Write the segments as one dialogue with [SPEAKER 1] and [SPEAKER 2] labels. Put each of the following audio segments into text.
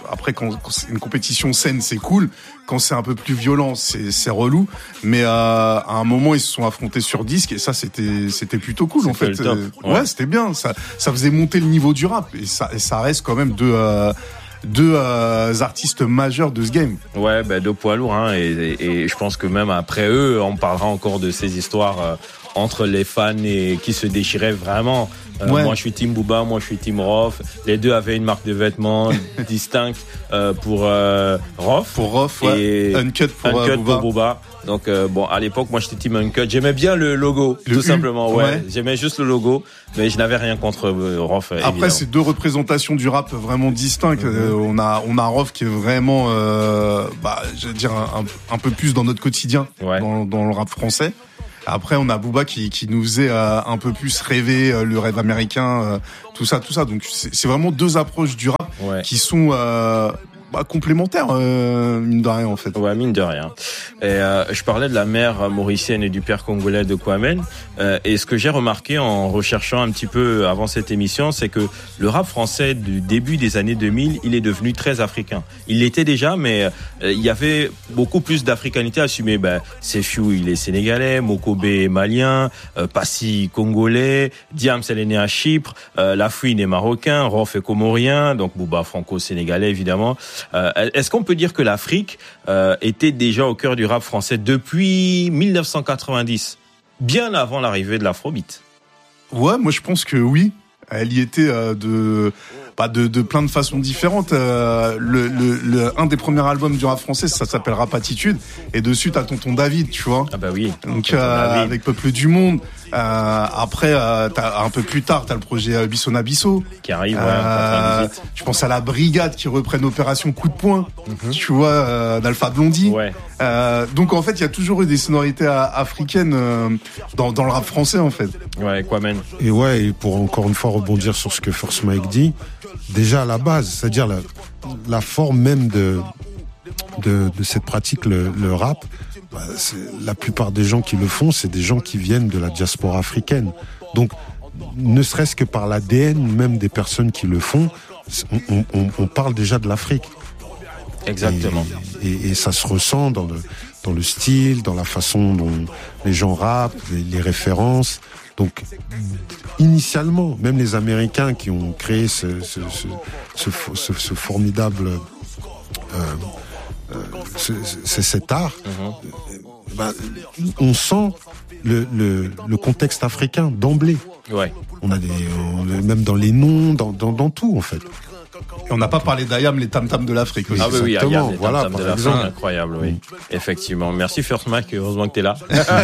[SPEAKER 1] après quand c'est une compétition saine, c'est cool. Quand c'est un peu plus violent, c'est relou. Mais à un moment, ils se sont affrontés sur disque et ça, c'était plutôt cool en fait. Ouais, c'était bien. Ça faisait monter le niveau du rap et ça reste quand même deux artistes majeurs de ce game.
[SPEAKER 2] Ouais, deux poids lourds, hein, et je pense que même après eux, on parlera encore de ces histoires entre les fans et qui se déchiraient vraiment. Moi, je suis Team Booba, moi, je suis Team Rof. Les deux avaient une marque de vêtements distincte pour Rof.
[SPEAKER 1] Pour Rof, ouais.
[SPEAKER 2] Et
[SPEAKER 1] Uncut pour
[SPEAKER 2] Booba. Donc, à l'époque, moi, j'étais Team Uncut. J'aimais bien le logo, tout simplement. Ouais. J'aimais juste le logo, mais je n'avais rien contre Rof.
[SPEAKER 1] Après, évidemment. C'est deux représentations du rap vraiment distinctes. On a Rof qui est vraiment, je veux dire, un peu plus dans notre quotidien, dans le rap français. Après, on a Booba qui nous faisait un peu plus rêver, le rêve américain, tout ça. Donc, c'est vraiment deux approches du rap qui sont complémentaires, mine de rien, en fait.
[SPEAKER 2] Ouais, mine de rien. Et je parlais de la mère mauricienne et du père congolais de Kwame. Et ce que j'ai remarqué en recherchant un petit peu avant cette émission, c'est que le rap français du début des années 2000, il est devenu très africain. Il l'était déjà, mais il y avait beaucoup plus d'africanité assumée. Sefiu, il est sénégalais, Mokobe est malien, Passy congolais, Diams, elle est née à Chypre, Lafouine est marocain, Rof est comorien, donc Booba franco-sénégalais évidemment. Est-ce qu'on peut dire que l'Afrique était déjà au cœur du rap français depuis 1990, bien avant l'arrivée de l'afrobeat?
[SPEAKER 1] Ouais, moi je pense que oui. Elle y était de plein de façons différentes. Un des premiers albums du rap français, ça s'appelle Rap Attitude, et dessus t'as Tonton David, tu vois.
[SPEAKER 2] Ah bah oui.
[SPEAKER 1] Donc avec Peuple du Monde. Après, t'as un peu plus tard, t'as le projet Bissona Bisso
[SPEAKER 2] qui arrive.
[SPEAKER 1] Je pense à la Brigade qui reprennent Opération Coup de Poing, tu vois, d'Alpha Blondy.
[SPEAKER 2] Ouais.
[SPEAKER 1] Donc en fait, il y a toujours eu des sonorités africaines dans le rap français en fait.
[SPEAKER 2] Ouais, quoi même.
[SPEAKER 3] Et pour encore une fois rebondir sur ce que First Mike dit, déjà à la base, c'est-à-dire la forme même de cette pratique, le rap. La plupart des gens qui le font, c'est des gens qui viennent de la diaspora africaine. Donc, ne serait-ce que par l'ADN même des personnes qui le font, on parle déjà de l'Afrique.
[SPEAKER 2] Exactement.
[SPEAKER 3] Et ça se ressent dans le style, dans la façon dont les gens rappent, les références. Donc, initialement, même les Américains qui ont créé ce formidable c'est cet art. On sent le contexte africain d'emblée.
[SPEAKER 2] Ouais.
[SPEAKER 3] On a même dans les noms, dans tout en fait.
[SPEAKER 1] Et on n'a pas parlé d'Ayam, les tam-tams de l'Afrique aussi.
[SPEAKER 2] Ah oui, Ayam, les
[SPEAKER 3] voilà,
[SPEAKER 2] tam-tams de l'Afrique, incroyable, oui. Effectivement. Merci First Mike, heureusement que t'es là.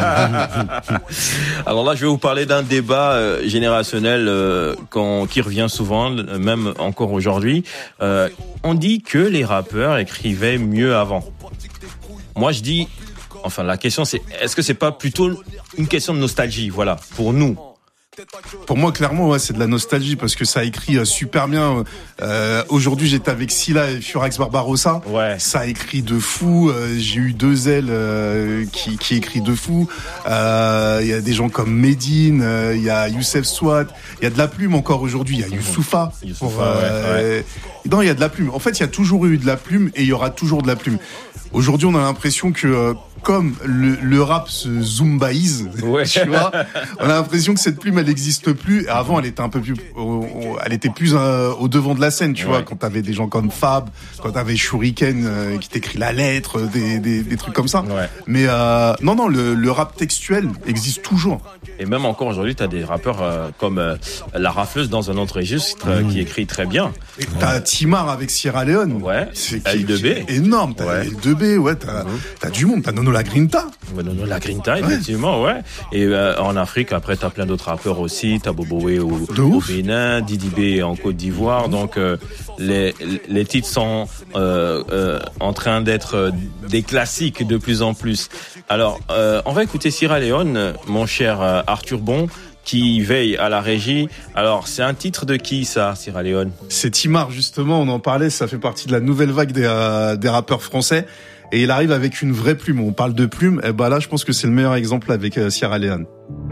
[SPEAKER 2] Alors là, je vais vous parler d'un débat générationnel qui revient souvent, même encore aujourd'hui. On dit que les rappeurs écrivaient mieux avant. Moi, je dis, la question c'est, est-ce que c'est pas plutôt une question de nostalgie, voilà, pour nous?
[SPEAKER 1] Pour moi, clairement, c'est de la nostalgie parce que ça écrit super bien. Aujourd'hui, j'étais avec Silla et Furax Barbarossa.
[SPEAKER 2] Ouais.
[SPEAKER 1] Ça écrit de fou. J'ai eu deux ailes qui écrit de fou. Il y a des gens comme Medine, il y a Youssef Swat, il y a de la plume encore aujourd'hui. Il y a Youssoufa. Non, il y a de la plume. En fait, il y a toujours eu de la plume et il y aura toujours de la plume. Aujourd'hui, on a l'impression que comme le rap se zumbaïse, tu vois, on a l'impression que cette plume elle n'existe plus. Et avant, elle était un peu plus, elle était plus au devant de la scène, tu vois, quand t'avais des gens comme Fab, quand t'avais Shuriken qui t'écrit la lettre, des trucs comme ça.
[SPEAKER 2] Ouais.
[SPEAKER 1] Mais non, le rap textuel existe toujours.
[SPEAKER 2] Et même encore aujourd'hui, t'as des rappeurs comme La Rafleuse dans un autre registre qui écrit très bien.
[SPEAKER 1] T'as Timar avec Sierra Leone.
[SPEAKER 2] Ouais.
[SPEAKER 1] L2B. Énorme. T'as L2B, t'as du monde. T'as Nono La Grinta.
[SPEAKER 2] Ouais, Nono La Grinta, effectivement, ouais. Et en Afrique, après, t'as plein d'autres rappeurs aussi. T'as Boboé au Bénin, Didi B en Côte d'Ivoire. Donc, les titres sont en train d'être des classiques de plus en plus. Alors, on va écouter Sierra Leone, mon cher Arthur Bon, qui veille à la régie. Alors, c'est un titre de qui, ça, Sierra Leone?
[SPEAKER 1] C'est Timar, justement, on en parlait, ça fait partie de la nouvelle vague des rappeurs français. Et il arrive avec une vraie plume. On parle de plume, et là, je pense que c'est le meilleur exemple avec Sierra Leone.